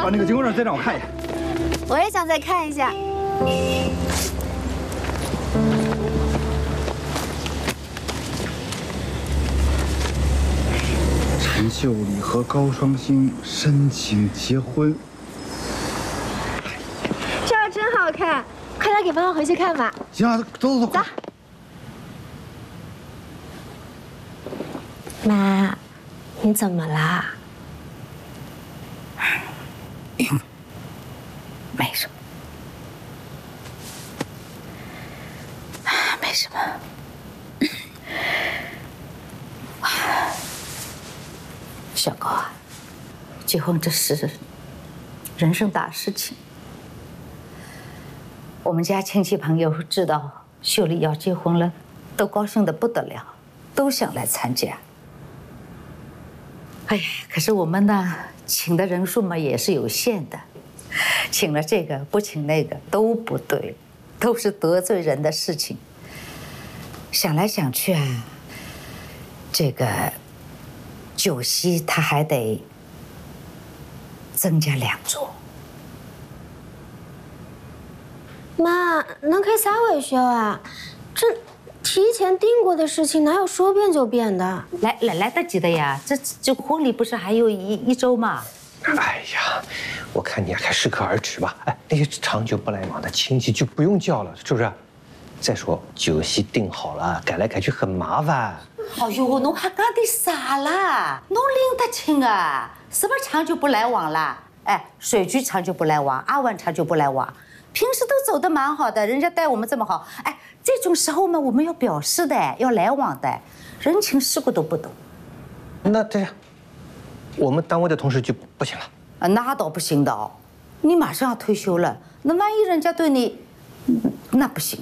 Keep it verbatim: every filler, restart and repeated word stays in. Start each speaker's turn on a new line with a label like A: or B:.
A: 把那个结婚证再让我看一眼。
B: 我也想再看一下。
A: 陈秀丽和高双星申请结婚，
B: 这儿真好看，快点给爸爸回去看吧。
A: 行啊，走走走。
B: 走。妈，你怎么啦？
C: 没什么，没什么。小高啊，结婚这是人生大事情。我们家亲戚朋友知道秀丽要结婚了，都高兴得不得了，都想来参加。哎呀，可是我们呢，请的人数嘛也是有限的，请了这个不请那个都不对，都是得罪人的事情。想来想去啊，这个酒席他还得增加两桌。
B: 妈，恁可以啥回事啊？这提前定过的事情，哪有说变就变的？
C: 来来来得及的呀，这这婚礼不是还有一一周吗？
D: 哎呀，我看你还适可而止吧。哎，那些长久不来往的亲戚就不用叫了，是不是？再说酒席定好了，改来改去很麻烦。
C: 哎呦，侬还讲的啥啦？侬拎得清啊？什么长久不来往啦？哎，水局长久不来往，阿文长久不来往，平时都走得蛮好的，人家待我们这么好，哎，这种时候嘛，我们要表示的，要来往的，人情世故都不懂。
D: 那这样，我们单位的同事就不行了。
C: 啊，那倒不行的哦，你马上要退休了，那万一人家对你，那不行。